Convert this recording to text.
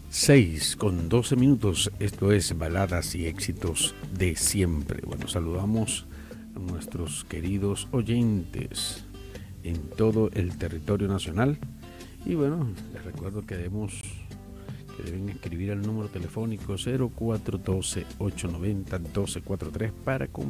6:12. Esto es Baladas y Éxitos de Siempre. Bueno, saludamos a nuestros queridos oyentes en todo el territorio nacional. Y bueno, les recuerdo que deben escribir al número telefónico 0412-890-1243 para